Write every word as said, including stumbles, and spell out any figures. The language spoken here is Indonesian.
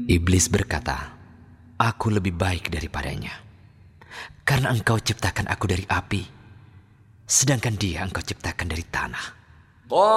Iblis berkata, "Aku lebih baik daripadanya, karena engkau ciptakan aku dari api, sedangkan dia engkau ciptakan dari tanah."